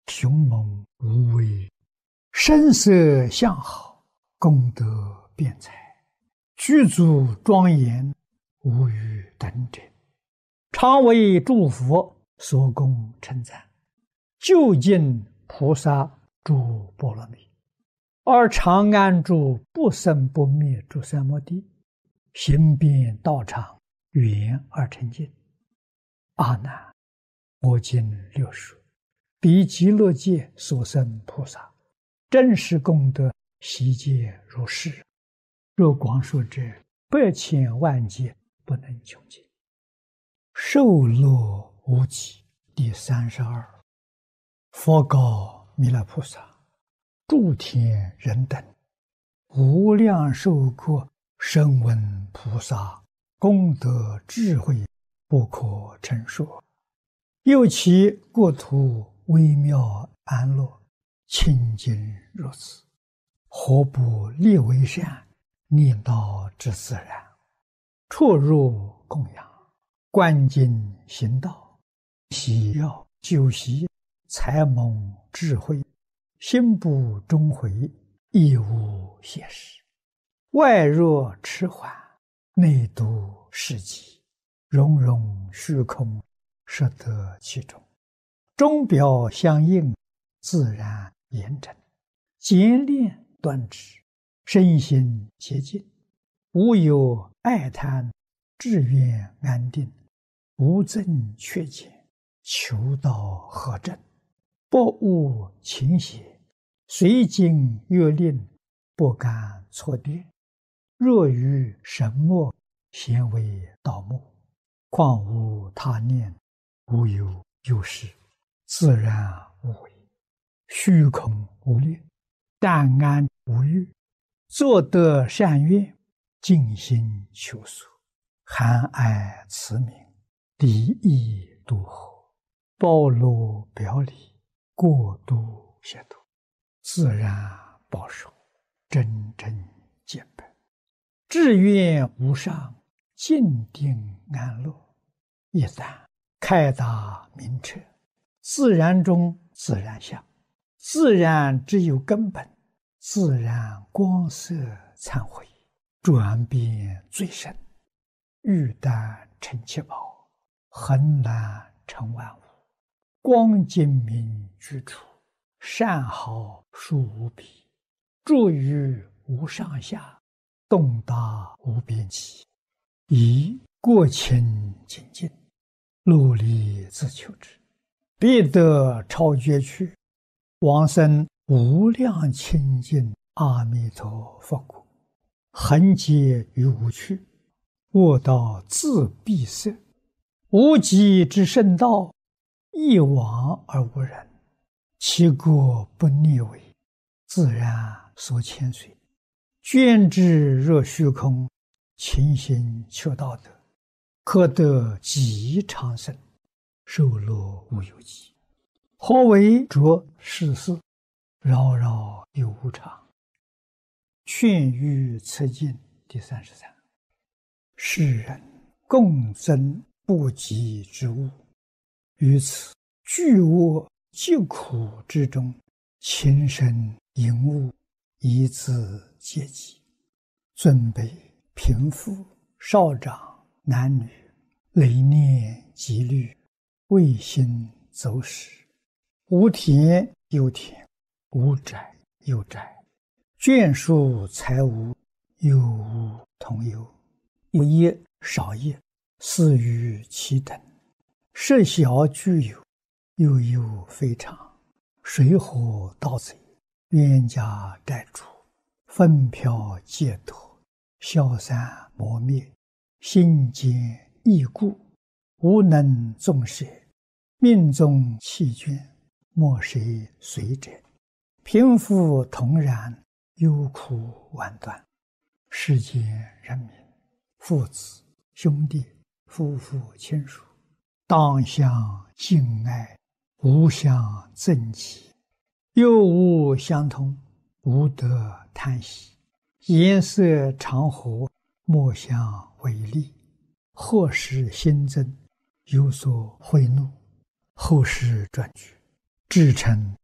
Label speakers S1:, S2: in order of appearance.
S1: 凶猛无为，声色相好，功德辩才，具足庄严，无与等者，常为诸佛所供称赞，究竟菩萨诸波罗蜜，而常安住不生不灭诸三摩地，行遍道场，圆而成净。阿难，我今六述，彼极乐界所生菩萨，真实功德悉皆如是。若光说者，百千万劫不能穷尽。受乐无极。第32，佛告弥勒菩萨：诸天人等，无量寿国声闻菩萨功德智慧不可称说，又其国土微妙安乐，清净如此，何不立为善，念道之自然，出入供养，观经行道，喜要修习，才蒙智慧，心不终悔，亦无歇时。外若迟缓，内度世极，融融虚空，摄得其中，钟表相应，自然严整，简练端直，身心洁净，无有爱贪，志愿安定，无增缺减，求道合正，不误情邪，随经阅令，不敢错跌。若于神墨，咸为盗墓，况无他念，无有有事，自然无为，虚空无虑，淡安无欲，作得善愿，尽心求索，含爱慈悯，离意度合，包罗表里，过度协度，自然保守，真正见本，志愿无上，静定安乐。一旦开达明彻，自然中自然相，自然只有根本，自然光色忏悔，转变最深，欲但成七宝，恒难成万物，光精明居处，善好殊无比，住于无上下，洞达无边际，以过清净尽，努力自求之，必得超绝去，往生无量清净阿弥陀佛国，恒劫于无去，卧道自闭塞，无极之圣道，一往而无人，其国不逆违，自然所牵随，捐之若虚空，勤行求道德，可得极长生，受乐无有极。何为着世事，扰扰有无常。劝喻此经第33，世人共增不及之物，于此巨恶疾苦之中，情深淫恶，以自阶级，尊卑贫富少长男女，累念积虑，未心走使，无田有田，无宅有宅，眷属财物，有无同有，有业少业，似于其等，设小具有，又有非常，水火盗贼，冤家债主，纷飘劫夺，消散磨灭，心坚易故，无能纵舍，命中弃捐，莫谁随者，贫富同然，忧苦万端。世间人民，父子兄弟，夫妇亲属，当相敬爱，无相憎忌，又无相通，无得贪喜，颜色常和，莫相违逆，或使心增，有所悔怒，后世转举，至诚